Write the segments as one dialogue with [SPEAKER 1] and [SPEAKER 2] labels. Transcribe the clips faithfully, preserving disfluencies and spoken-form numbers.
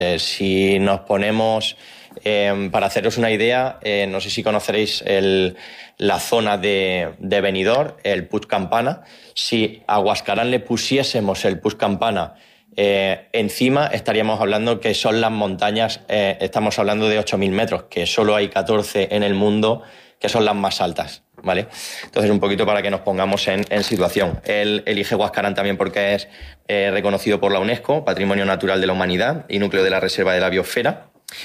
[SPEAKER 1] Eh, si nos ponemos, eh, para haceros una idea, eh, no sé si conoceréis el, la zona de, de Benidorm, el Puig Campana. Si a Huascarán le pusiésemos el Puig Campana eh, encima, estaríamos hablando que son las montañas, eh, estamos hablando de ocho mil metros, que solo hay catorce en el mundo que son las más altas, ¿vale? Entonces, un poquito para que nos pongamos en, en situación. Él elige Huascarán también porque es eh, reconocido por la UNESCO, Patrimonio Natural de la Humanidad y núcleo de la Reserva de la Biosfera,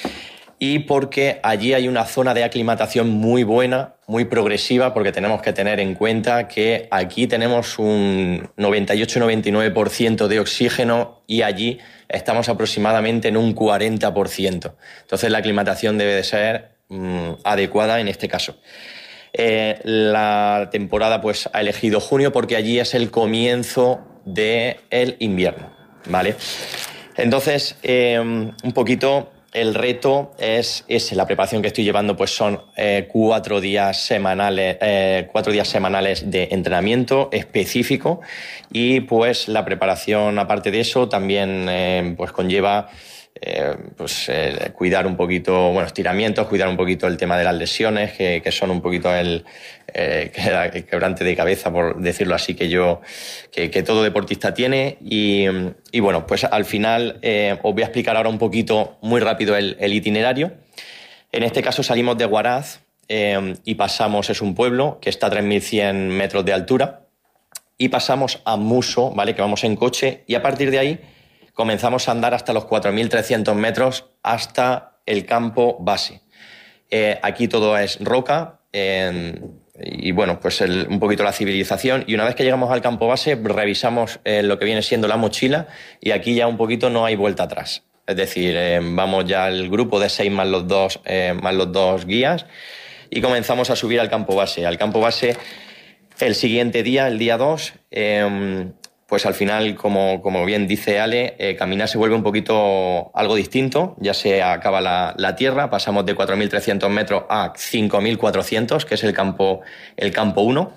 [SPEAKER 1] y porque allí hay una zona de aclimatación muy buena, muy progresiva, porque tenemos que tener en cuenta que aquí tenemos un noventa y ocho noventa y nueve por ciento de oxígeno y allí estamos aproximadamente en un cuarenta por ciento. Entonces, la aclimatación debe de ser mmm, adecuada en este caso. Eh, la temporada pues ha elegido junio porque allí es el comienzo del invierno, ¿vale? Entonces, eh, un poquito el reto es ese. La preparación que estoy llevando pues son eh, cuatro días semanales, eh, cuatro días semanales de entrenamiento específico, y pues la preparación, aparte de eso, también eh, pues conlleva Eh, pues eh, cuidar un poquito, bueno, estiramientos, cuidar un poquito el tema de las lesiones, que, que son un poquito el, eh, el quebrante de cabeza, por decirlo así, que yo, que, que todo deportista tiene. Y, y bueno, pues al final eh, os voy a explicar ahora un poquito, muy rápido, el, el itinerario. En este caso salimos de Huaraz eh, y pasamos, es un pueblo que está a tres mil cien metros de altura, y pasamos a Muso, ¿vale? Que vamos en coche, y a partir de ahí comenzamos a andar hasta los cuatro mil trescientos metros hasta el campo base. Eh, aquí todo es roca eh, y bueno, pues el, un poquito la civilización. Y una vez que llegamos al campo base, revisamos eh, lo que viene siendo la mochila, y aquí ya un poquito no hay vuelta atrás. Es decir, eh, vamos ya el grupo de seis más los dos, eh, más los dos guías, y comenzamos a subir al campo base. Al campo base el siguiente día, el día dos, eh, pues al final, como, como bien dice Ale, eh, caminar se vuelve un poquito algo distinto. Ya se acaba la, la tierra, pasamos de cuatro mil trescientos metros a cinco mil cuatrocientos, que es el campo el campo uno.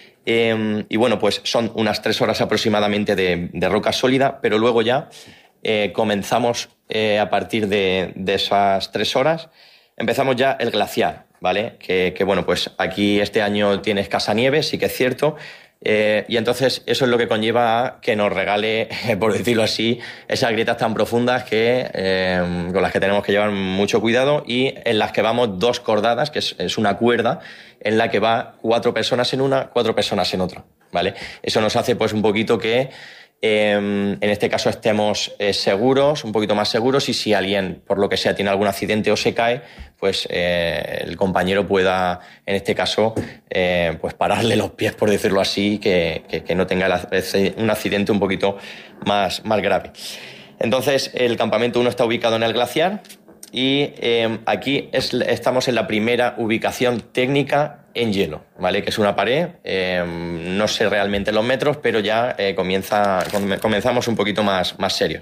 [SPEAKER 1] Eh, y bueno, pues son unas tres horas aproximadamente de, de roca sólida, pero luego ya eh, comenzamos eh, a partir de, de esas tres horas, empezamos ya el glaciar, ¿vale? Que, que bueno, pues aquí este año tiene escasa nieve, sí que es cierto. Eh, y entonces eso es lo que conlleva a que nos regale, por decirlo así, esas grietas tan profundas que, eh, con las que tenemos que llevar mucho cuidado, y en las que vamos dos cordadas, que es, es una cuerda en la que va cuatro personas en una, cuatro personas en otra, ¿vale? Eso nos hace pues un poquito que eh, en este caso estemos eh, seguros, un poquito más seguros, y si alguien, por lo que sea, tiene algún accidente o se cae, pues eh, el compañero pueda, en este caso, eh, pues pararle los pies, por decirlo así, que, que, que no tenga un accidente un poquito más, más grave. Entonces, el campamento uno está ubicado en el glaciar, y eh, aquí es, estamos en la primera ubicación técnica en hielo, ¿vale? Que es una pared, eh, no sé realmente los metros, pero ya eh, comienza, comenzamos un poquito más, más serios.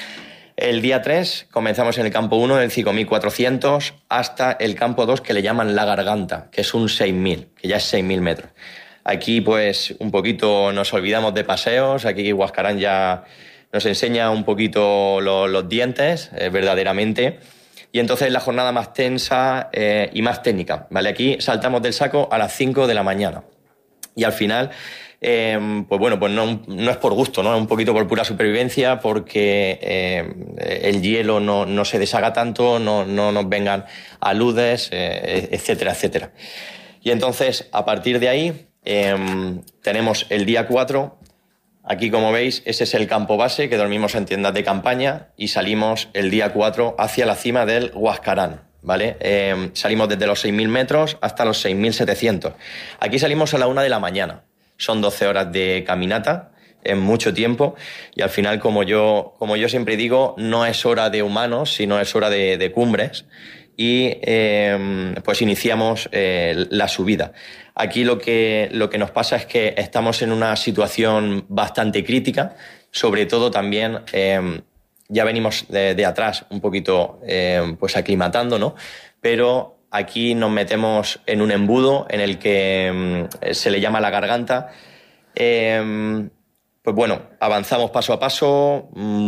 [SPEAKER 1] El día tres comenzamos en el campo uno, del cinco mil cuatrocientos, hasta el campo dos, que le llaman La Garganta, que es un seis mil, que ya es seis mil metros. Aquí pues un poquito nos olvidamos de paseos, aquí Huascarán ya nos enseña un poquito lo, los dientes, eh, verdaderamente. Y entonces la jornada más tensa eh, y más técnica, ¿vale? Aquí saltamos del saco a las cinco de la mañana. Y al final, eh, pues bueno, pues no, no es por gusto, ¿no? Es un poquito por pura supervivencia, porque eh, el hielo no, no se deshaga tanto, no, no nos vengan aludes, eh, etcétera, etcétera. Y entonces, a partir de ahí, eh, tenemos el día cuatro. Aquí, como veis, ese es el campo base, que dormimos en tiendas de campaña, y salimos el día cuatro hacia la cima del Huascarán, ¿vale? Eh, salimos desde los seis mil metros hasta los seis mil setecientos. Aquí salimos a la una de la mañana. Son doce horas de caminata, es mucho tiempo, y al final, como yo, como yo siempre digo, no es hora de humanos, sino es hora de, de cumbres. Y eh, pues iniciamos eh, la subida. Aquí lo que, lo que nos pasa es que estamos en una situación bastante crítica, sobre todo también eh, ya venimos de, de atrás un poquito eh, pues aclimatando, ¿no? Pero aquí nos metemos en un embudo en el que eh, se le llama La Garganta. Eh, pues bueno, avanzamos paso a paso, mmm,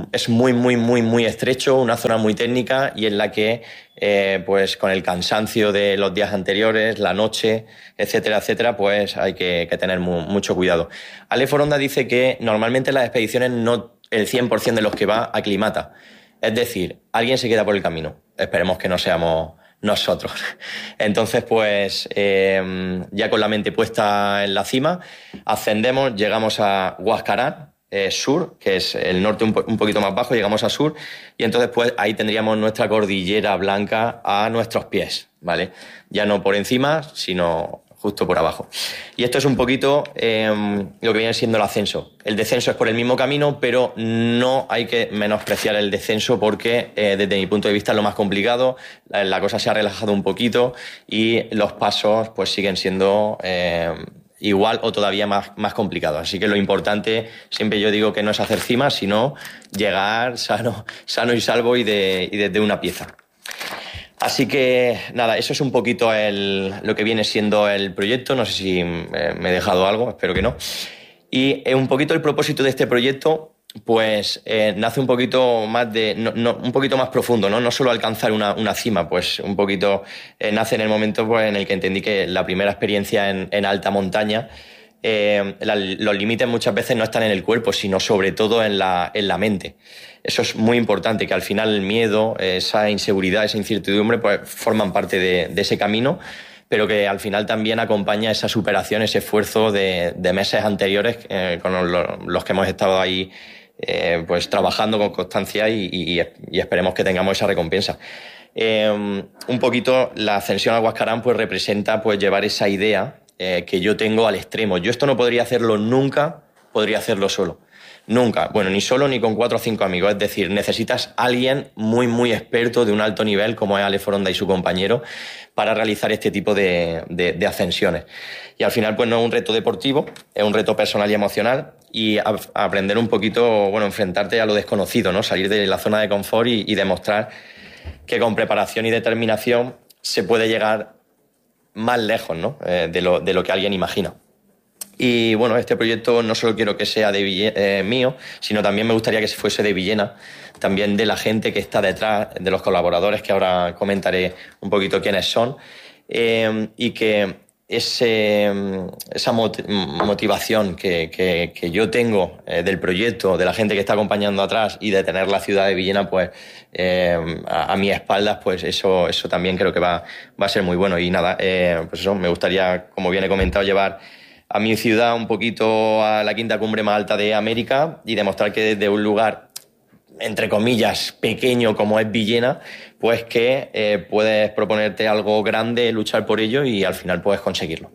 [SPEAKER 1] es muy, muy, muy, muy estrecho, una zona muy técnica y en la que, eh, pues con el cansancio de los días anteriores, la noche, etcétera, etcétera, pues hay que, que tener mu mucho cuidado. Ale Foronda dice que normalmente en las expediciones no el cien por cien de los que va aclimata. Es decir, alguien se queda por el camino. Esperemos que no seamos nosotros. Entonces, pues eh, ya con la mente puesta en la cima, ascendemos, llegamos a Huascarán, eh, sur, que es el norte un, po un poquito más bajo, llegamos a sur, y entonces pues ahí tendríamos nuestra cordillera blanca a nuestros pies, ¿vale? Ya no por encima, sino justo por abajo. Y esto es un poquito eh, lo que viene siendo el ascenso. El descenso es por el mismo camino, pero no hay que menospreciar el descenso porque eh, desde mi punto de vista es lo más complicado. La, la cosa se ha relajado un poquito y los pasos pues siguen siendo eh, igual o todavía más, más complicados. Así que lo importante, siempre yo digo que no es hacer cimas, sino llegar sano, sano y salvo y, de, y desde una pieza. Así que, nada, eso es un poquito el, lo que viene siendo el proyecto. No sé si me he dejado algo, espero que no. Y un poquito el propósito de este proyecto, pues eh, nace un poquito más de, no, no, un poquito más profundo, ¿no? No solo alcanzar una, una cima, pues un poquito eh, nace en el momento pues, en el que entendí que la primera experiencia en, en alta montaña, eh, la, los límites muchas veces no están en el cuerpo, sino sobre todo en la, en la mente. Eso es muy importante, que al final el miedo, esa inseguridad, esa incertidumbre, pues forman parte de, de ese camino, pero que al final también acompaña esa superación, ese esfuerzo de, de meses anteriores eh, con los, los que hemos estado ahí eh, pues trabajando con constancia y, y, y esperemos que tengamos esa recompensa. Eh, un poquito la ascensión al Huascarán pues representa pues llevar esa idea eh, que yo tengo al extremo. Yo esto no podría hacerlo nunca, podría hacerlo solo. Nunca, bueno, ni solo ni con cuatro o cinco amigos, es decir, necesitas a alguien muy, muy experto de un alto nivel, como es Ale Foronda y su compañero, para realizar este tipo de, de, de ascensiones. Y al final, pues no es un reto deportivo, es un reto personal y emocional, y a, a aprender un poquito, bueno, enfrentarte a lo desconocido, ¿no? Salir de la zona de confort y, y demostrar que con preparación y determinación se puede llegar más lejos, ¿no? Eh, de, lo, de lo que alguien imagina. Y bueno, este proyecto no solo quiero que sea de Villena, eh, mío, sino también me gustaría que fuese de Villena, también de la gente que está detrás, de los colaboradores, que ahora comentaré un poquito quiénes son, eh, y que ese, esa motivación que, que, que yo tengo eh, del proyecto, de la gente que está acompañando atrás y de tener la ciudad de Villena pues eh, a, a mis espaldas, pues eso, eso también creo que va, va a ser muy bueno. Y nada, eh, pues eso, me gustaría, como bien he comentado, llevar a mi ciudad un poquito a la quinta cumbre más alta de América y demostrar que desde un lugar, entre comillas, pequeño como es Villena, pues que eh, puedes proponerte algo grande, luchar por ello y al final puedes conseguirlo.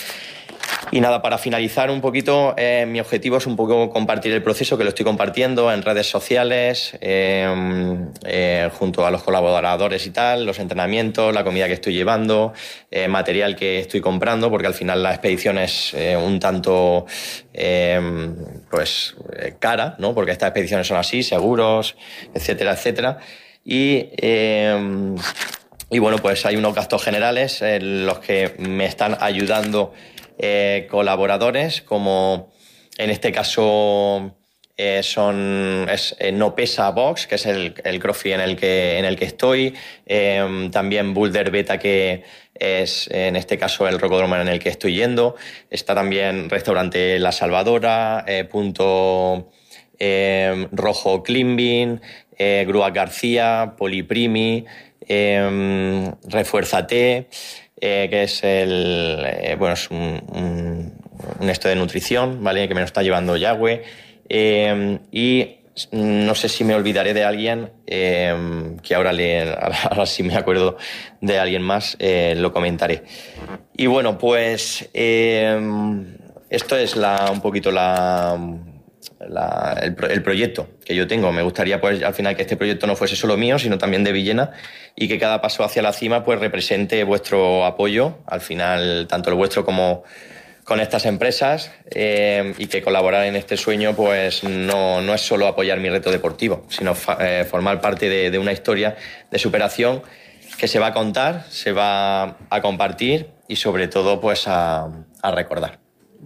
[SPEAKER 1] Y nada, para finalizar un poquito, eh, mi objetivo es un poco compartir el proceso, que lo estoy compartiendo en redes sociales, eh, eh, junto a los colaboradores y tal, los entrenamientos, la comida que estoy llevando, eh, material que estoy comprando, porque al final la expedición es eh, un tanto eh, pues eh, cara, ¿no? Porque estas expediciones son así, seguros, etcétera, etcétera. Y... Eh, y bueno, pues hay unos gastos generales en los que me están ayudando Eh, colaboradores, como en este caso eh, son es eh, No Pesa Box, que es el, el CrossFit en el que, en el que estoy, eh, también Boulder Beta, que es en este caso el rocódromo en el que estoy yendo, está también Restaurante La Salvadora, eh, Punto eh, Rojo Climbing, eh, Grúa García, Poliprimi, eh, Refuérzate, Eh, que es el eh, bueno es un, un, un esto de nutrición, ¿vale? Que me lo está llevando Yagüe, eh, y no sé si me olvidaré de alguien, eh, que ahora, le, ahora sí me acuerdo de alguien más, eh, lo comentaré. Y bueno, pues eh, esto es la, un poquito la... La, el, el proyecto que yo tengo. Me gustaría pues al final que este proyecto no fuese solo mío, sino también de Villena, y que cada paso hacia la cima pues represente vuestro apoyo, al final tanto el vuestro como con estas empresas, eh, y que colaborar en este sueño pues no, no es solo apoyar mi reto deportivo, sino fa, eh, formar parte de, de una historia de superación que se va a contar, se va a compartir y sobre todo pues a, a recordar.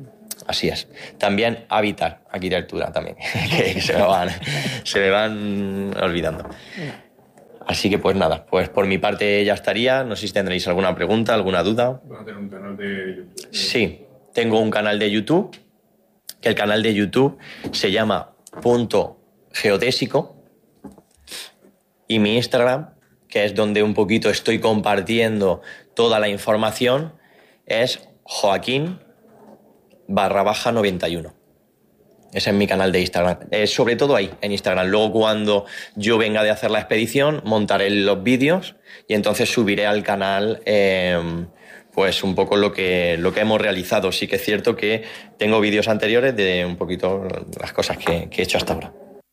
[SPEAKER 1] Así es. También Habitar, arquitectura también, que se me van, se me van olvidando. Así que pues nada, pues por mi parte ya estaría. No sé si tendréis alguna pregunta, alguna duda.
[SPEAKER 2] ¿Vas a tener un canal de YouTube?
[SPEAKER 1] Sí, tengo un canal de YouTube, que el canal de YouTube se llama Punto Geodésico, y mi Instagram, que es donde un poquito estoy compartiendo toda la información, es Joaquín barra baja noventa y uno. Ese es mi canal de Instagram. Eh, sobre todo ahí, en Instagram. Luego, cuando yo venga de hacer la expedición, montaré los vídeos y entonces subiré al canal eh, pues un poco lo que, lo que hemos realizado. Sí que es cierto que tengo vídeos anteriores de un poquito las cosas que, que he hecho hasta ahora.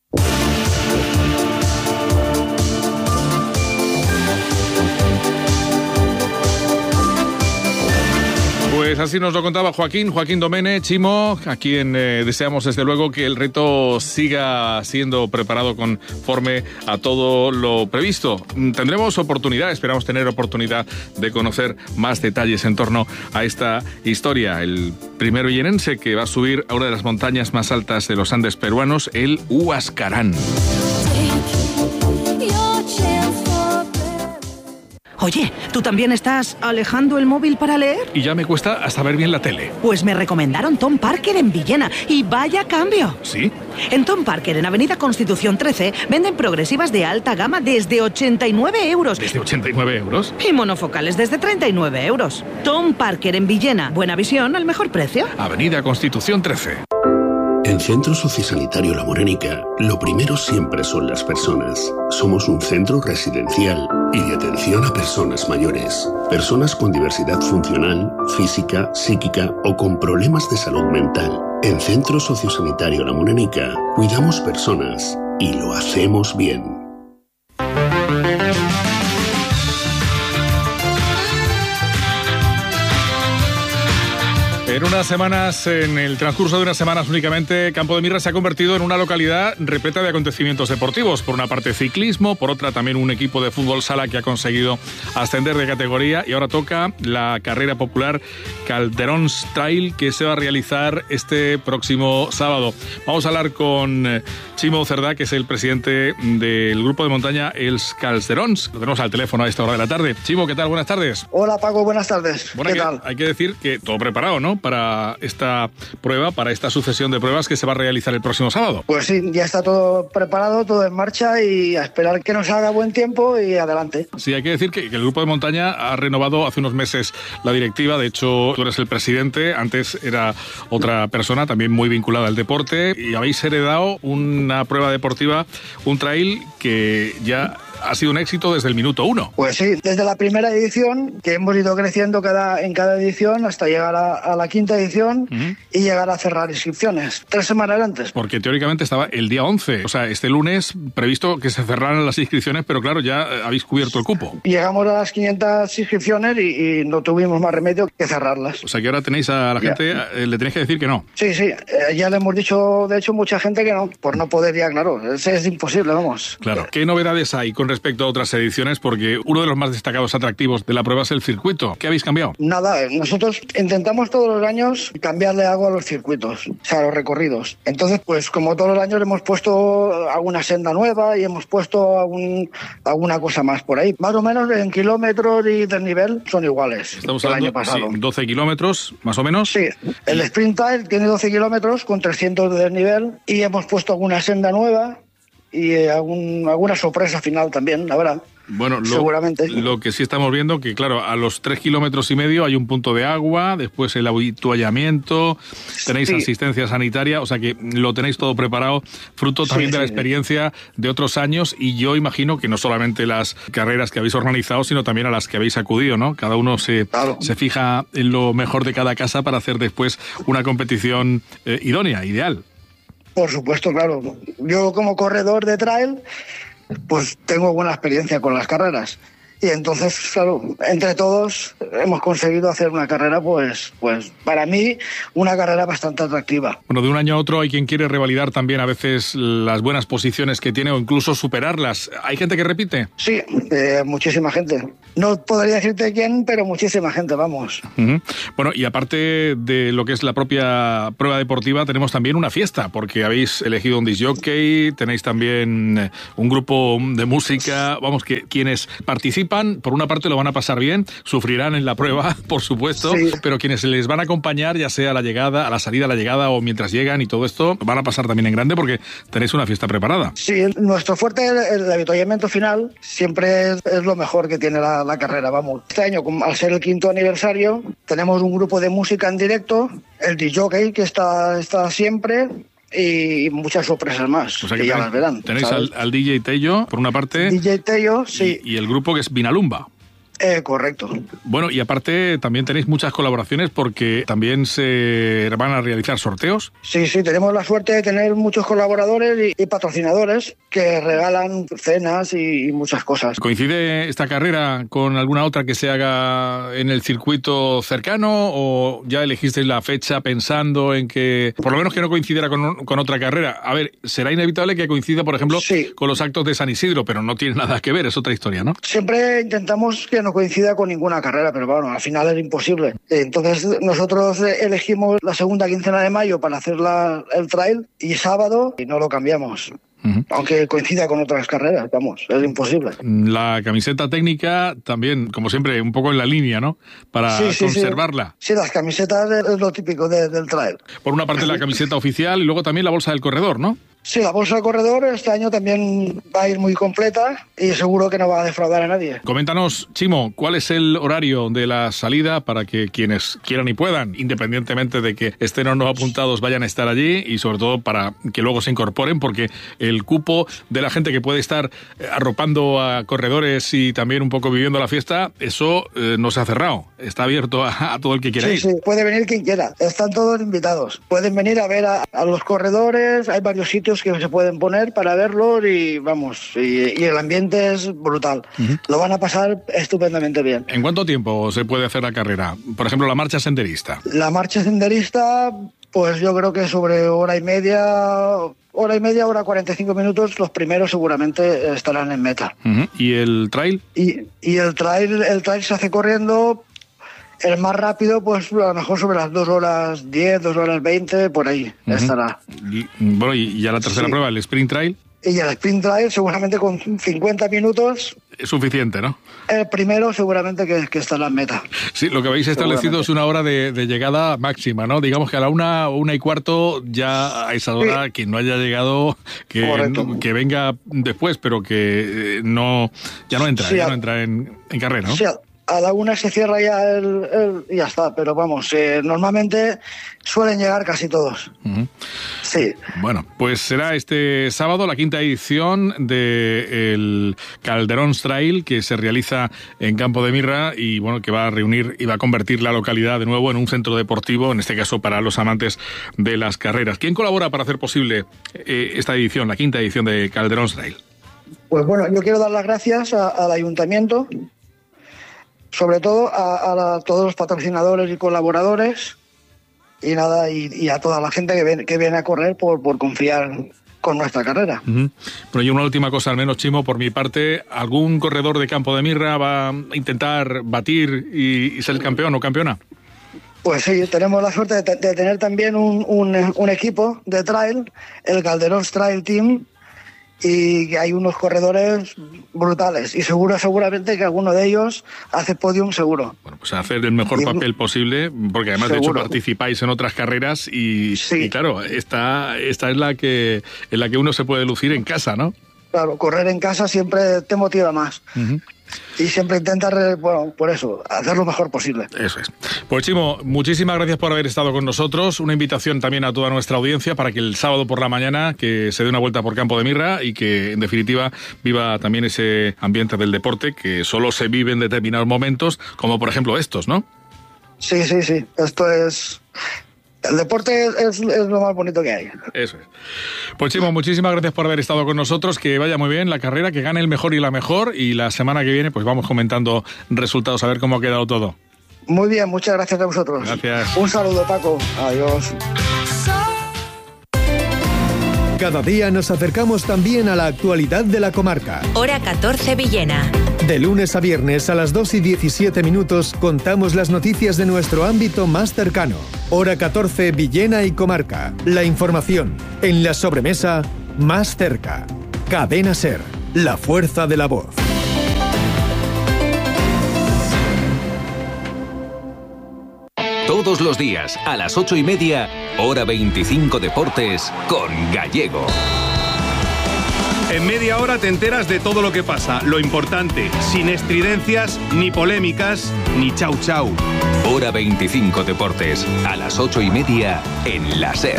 [SPEAKER 2] Pues así nos lo contaba Joaquín, Joaquín Domene, Chimo, a quien eh, deseamos desde luego que el reto siga siendo preparado conforme a todo lo previsto. Tendremos oportunidad, esperamos tener oportunidad de conocer más detalles en torno a esta historia. El primero llenense que va a subir a una de las montañas más altas de los Andes peruanos, el Huascarán.
[SPEAKER 3] Oye, ¿tú también estás alejando el móvil para leer?
[SPEAKER 2] Y ya me cuesta hasta ver bien la tele.
[SPEAKER 3] Pues me recomendaron Tom Parker en Villena y vaya cambio.
[SPEAKER 2] ¿Sí?
[SPEAKER 3] En Tom Parker, en Avenida Constitución trece, venden progresivas de alta gama desde ochenta y nueve euros.
[SPEAKER 2] ¿Desde ochenta y nueve euros?
[SPEAKER 3] Y monofocales desde treinta y nueve euros. Tom Parker en Villena. Buena visión al mejor precio.
[SPEAKER 2] Avenida Constitución trece.
[SPEAKER 4] En Centro Sociosanitario La Morenica, lo primero siempre son las personas. Somos un centro residencial y de atención a personas mayores. Personas con diversidad funcional, física, psíquica o con problemas de salud mental. En Centro Sociosanitario La Morenica, cuidamos personas y lo hacemos bien.
[SPEAKER 2] En unas semanas, en el transcurso de unas semanas únicamente, Campo de Mirra se ha convertido en una localidad repleta de acontecimientos deportivos. Por una parte ciclismo, por otra también un equipo de fútbol sala que ha conseguido ascender de categoría, y ahora toca la carrera popular Calderón Trail, que se va a realizar este próximo sábado. Vamos a hablar con Chimo Cerdá, que es el presidente del grupo de montaña Els Calderons. Lo tenemos al teléfono a esta hora de la tarde. Chimo, ¿qué tal? Buenas tardes.
[SPEAKER 5] Hola Paco, buenas tardes.
[SPEAKER 2] Bueno,
[SPEAKER 5] ¿Qué
[SPEAKER 2] que,
[SPEAKER 5] tal?
[SPEAKER 2] Hay que decir que todo preparado, ¿no?, para esta prueba, para esta sucesión de pruebas que se va a realizar el próximo sábado.
[SPEAKER 5] Pues sí, ya está todo preparado, todo en marcha, y a esperar que nos haga buen tiempo y adelante.
[SPEAKER 2] Sí, hay que decir que, que el grupo de montaña ha renovado hace unos meses la directiva. De hecho, tú eres el presidente, antes era otra persona también muy vinculada al deporte, y habéis heredado una prueba deportiva, un trail que ya ha sido un éxito desde el minuto uno.
[SPEAKER 5] Pues sí, desde la primera edición, que hemos ido creciendo cada, en cada edición hasta llegar a, a la quinta edición uh-huh. y llegar a cerrar inscripciones, tres semanas antes.
[SPEAKER 2] Porque teóricamente estaba el día once, o sea, este lunes previsto que se cerraran las inscripciones, pero claro, ya habéis cubierto el cupo.
[SPEAKER 5] Llegamos a las quinientas inscripciones y, y no tuvimos más remedio que cerrarlas.
[SPEAKER 2] O sea, que ahora tenéis a la gente, eh, le tenéis que decir que no.
[SPEAKER 5] Sí, sí, eh, ya le hemos dicho, de hecho, mucha gente que no, por no poder ya, claro, es, es imposible, vamos.
[SPEAKER 2] Claro. ¿Qué novedades hay con respecto a otras ediciones? Porque uno de los más destacados atractivos de la prueba es el circuito. ¿Qué habéis cambiado?
[SPEAKER 5] Nada, nosotros intentamos todos los años cambiarle algo a los circuitos, o sea, a los recorridos. Entonces, pues como todos los años hemos puesto alguna senda nueva y hemos puesto algún, alguna cosa más por ahí. Más o menos en kilómetros y desnivel son iguales.
[SPEAKER 2] Estamos
[SPEAKER 5] que el
[SPEAKER 2] hablando
[SPEAKER 5] año pasado.
[SPEAKER 2] Sí, doce kilómetros, más o menos.
[SPEAKER 5] Sí, el Sprint Trail tiene doce kilómetros con trescientos de desnivel y hemos puesto alguna senda nueva y eh, algún, alguna sorpresa final también, la verdad.
[SPEAKER 2] Bueno, lo,
[SPEAKER 5] seguramente.
[SPEAKER 2] Lo que sí estamos viendo que, claro, a los tres kilómetros y medio hay un punto de agua, después el habituallamiento, tenéis sí. asistencia sanitaria, o sea que lo tenéis todo preparado, fruto también sí, de la sí, experiencia sí. de otros años, y yo imagino que no solamente las carreras que habéis organizado, sino también a las que habéis acudido, ¿no? Cada uno se, claro. se fija en lo mejor de cada casa para hacer después una competición eh, idónea, ideal.
[SPEAKER 5] Por supuesto, claro. Yo como corredor de trail, pues tengo buena experiencia con las carreras. Y entonces, claro, entre todos hemos conseguido hacer una carrera, pues, pues para mí, una carrera bastante atractiva.
[SPEAKER 2] Bueno, de un año a otro hay quien quiere revalidar también a veces las buenas posiciones que tiene o incluso superarlas. ¿Hay gente que repite?
[SPEAKER 5] Sí, eh, muchísima gente. No podría decirte quién, pero muchísima gente, vamos.
[SPEAKER 2] Uh-huh. Bueno, y aparte de lo que es la propia prueba deportiva, tenemos también una fiesta, porque habéis elegido un disc jockey, tenéis también un grupo de música, vamos, que quienes participan, por una parte lo van a pasar bien, sufrirán en la prueba, por supuesto, sí. Pero quienes les van a acompañar, ya sea a la llegada, a la salida, a la llegada o mientras llegan y todo esto, van a pasar también en grande porque tenéis una fiesta preparada.
[SPEAKER 5] Sí, nuestro fuerte, el avituallamiento final, siempre es, es lo mejor que tiene la, la carrera, vamos. Este año, al ser el quinto aniversario, tenemos un grupo de música en directo, el disc jockey que está, está siempre, y muchas sorpresas más,
[SPEAKER 2] o sea que,
[SPEAKER 5] que ya
[SPEAKER 2] tenéis,
[SPEAKER 5] las verán.
[SPEAKER 2] Tenéis al, al D J Tello, por una parte.
[SPEAKER 5] D J Tello, sí.
[SPEAKER 2] Y, y el grupo que es Vinalumba.
[SPEAKER 5] Eh, correcto.
[SPEAKER 2] Bueno, y aparte también tenéis muchas colaboraciones porque también se van a realizar sorteos.
[SPEAKER 5] Sí, sí, tenemos la suerte de tener muchos colaboradores y, y patrocinadores que regalan cenas y, y muchas cosas.
[SPEAKER 2] ¿Coincide esta carrera con alguna otra que se haga en el circuito cercano o ya elegisteis la fecha pensando en que, por lo menos que no coincidiera con, con otra carrera? A ver, será inevitable que coincida, por ejemplo,
[SPEAKER 5] sí.
[SPEAKER 2] con los actos de San Isidro, pero no tiene nada que ver, es otra historia, ¿no?
[SPEAKER 5] Siempre intentamos que no coincida con ninguna carrera, pero bueno, al final es imposible. Entonces nosotros elegimos la segunda quincena de mayo para hacer la, el trail y sábado y no lo cambiamos. Uh-huh. Aunque coincida con otras carreras, vamos, es imposible.
[SPEAKER 2] La camiseta técnica también, como siempre, un poco en la línea, ¿no? Para sí, sí, conservarla.
[SPEAKER 5] Sí. sí, las camisetas es lo típico de, del trail.
[SPEAKER 2] Por una parte la camiseta oficial y luego también la bolsa del corredor, ¿no?
[SPEAKER 5] Sí, la bolsa de corredor este año también va a ir muy completa y seguro que no va a defraudar a nadie.
[SPEAKER 2] Coméntanos, Chimo, ¿cuál es el horario de la salida para que quienes quieran y puedan, independientemente de que estén o no apuntados, vayan a estar allí y sobre todo para que luego se incorporen? Porque el cupo de la gente que puede estar arropando a corredores y también un poco viviendo la fiesta, eso eh, no se ha cerrado. Está abierto a, a todo el que quiera
[SPEAKER 5] sí,
[SPEAKER 2] ir.
[SPEAKER 5] Sí, sí, puede venir quien quiera. Están todos invitados. Pueden venir a ver a, a los corredores, hay varios sitios que se pueden poner para verlos y vamos, y, y el ambiente es brutal. Uh-huh. Lo van a pasar estupendamente bien.
[SPEAKER 2] ¿En cuánto tiempo se puede hacer la carrera? Por ejemplo, la marcha senderista.
[SPEAKER 5] La marcha senderista, pues yo creo que sobre hora y media, hora y media, hora cuarenta y cinco minutos, los primeros seguramente estarán en meta.
[SPEAKER 2] Uh-huh. ¿Y el trail?
[SPEAKER 5] Y, y el trail, el trail se hace corriendo. El más rápido, pues a lo mejor sobre las dos horas diez, dos horas veinte, por ahí uh-huh. estará.
[SPEAKER 2] Y, bueno, y ya la tercera sí. prueba, el sprint trail.
[SPEAKER 5] Y el sprint trail seguramente con cincuenta minutos.
[SPEAKER 2] Es suficiente, ¿no?
[SPEAKER 5] El primero seguramente que, que estará en meta.
[SPEAKER 2] Sí, lo que habéis establecido es una hora de, de llegada máxima, ¿no? Digamos que a la una o una y cuarto, ya a esa hora, sí. quien no haya llegado, que, que venga después, pero que no ya no entra, sí, ya no entra en, en carrera, ¿no?
[SPEAKER 5] Sí, a la una se cierra ya el, el y ya está, pero vamos, eh, normalmente suelen llegar casi todos. Uh-huh. Sí.
[SPEAKER 2] Bueno, pues será este sábado la quinta edición del Calderón Trail que se realiza en Campo de Mirra y bueno, que va a reunir y va a convertir la localidad de nuevo en un centro deportivo, en este caso para los amantes de las carreras. ¿Quién colabora para hacer posible eh, esta edición, la quinta edición de Calderón Trail?
[SPEAKER 5] Pues bueno, yo quiero dar las gracias a, al ayuntamiento, sobre todo a, a, la, a todos los patrocinadores y colaboradores y nada y, y a toda la gente que viene, que viene a correr por, por confiar con nuestra carrera.
[SPEAKER 2] Uh-huh. Pero y una última cosa, al menos, Chimo, por mi parte, ¿algún corredor de Campo de Mirra va a intentar batir y, y ser campeón o campeona?
[SPEAKER 5] Pues sí, tenemos la suerte de, de tener también un, un, un equipo de trail, el Calderón Trail Team, y hay unos corredores brutales y seguro seguramente que alguno de ellos hace podium seguro.
[SPEAKER 2] Bueno, pues hacer el mejor y, papel posible, porque además seguro. De hecho participáis en otras carreras y, sí. y claro, esta, esta es la que en la que uno se puede lucir en casa, ¿no?
[SPEAKER 5] Claro, correr en casa siempre te motiva más. Uh-huh. Y siempre intentar, bueno, por eso, hacer lo mejor posible.
[SPEAKER 2] Eso es. Pues Chimo, muchísimas gracias por haber estado con nosotros. Una invitación también a toda nuestra audiencia para que el sábado por la mañana que se dé una vuelta por Campo de Mirra y que, en definitiva, viva también ese ambiente del deporte que solo se vive en determinados momentos, como por ejemplo estos, ¿no?
[SPEAKER 5] Sí, sí, sí. Esto es... El deporte es, es lo más bonito que hay.
[SPEAKER 2] Eso es. Pues Chimo, muchísimas gracias por haber estado con nosotros, que vaya muy bien la carrera, que gane el mejor y la mejor, y la semana que viene pues vamos comentando resultados, a ver cómo ha quedado todo.
[SPEAKER 5] Muy bien, muchas gracias a vosotros.
[SPEAKER 2] Gracias.
[SPEAKER 5] Un saludo, Paco. Adiós.
[SPEAKER 6] Cada día nos acercamos también a la actualidad de la comarca.
[SPEAKER 7] Hora catorce Villena.
[SPEAKER 6] De lunes a viernes a las dos y diecisiete minutos contamos las noticias de nuestro ámbito más cercano. Hora catorce Villena y comarca. La información en la sobremesa más cerca. Cadena SER, la fuerza de la voz.
[SPEAKER 8] Todos los días, a las ocho y media, Hora veinticinco Deportes, con Gallego.
[SPEAKER 9] En media hora te enteras de todo lo que pasa, lo importante, sin estridencias, ni polémicas, ni chau chau.
[SPEAKER 8] Hora veinticinco Deportes, a las ocho y media, en la SER.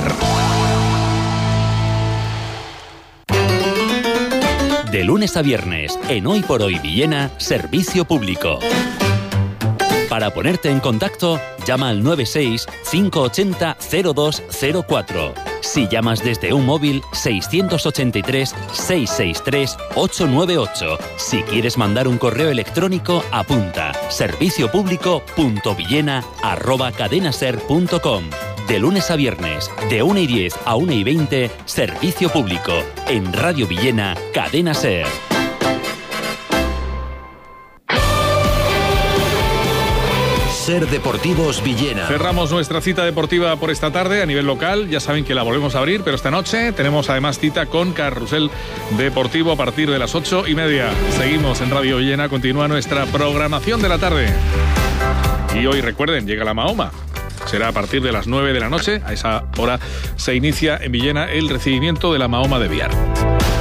[SPEAKER 10] De lunes a viernes, en Hoy por Hoy Villena, Servicio Público. Para ponerte en contacto, llama al nueve seis, cinco ocho cero, cero dos cero cuatro. Si llamas desde un móvil, seiscientos ochenta y tres, seiscientos sesenta y tres, ochocientos noventa y ocho. Si quieres mandar un correo electrónico, apunta servicio público punto villena arroba cadenaser punto com. De lunes a viernes, de una y diez a una y veinte, Servicio Público. En Radio Villena, Cadena SER.
[SPEAKER 8] SER Deportivos Villena.
[SPEAKER 2] Cerramos nuestra cita deportiva por esta tarde a nivel local. Ya saben que la volvemos a abrir, pero esta noche tenemos además cita con Carrusel Deportivo a partir de las ocho y media. Seguimos en Radio Villena, continúa nuestra programación de la tarde. Y hoy, recuerden, llega la Mahoma. Será a partir de las nueve de la noche. A esa hora se inicia en Villena el recibimiento de la Mahoma de Biar.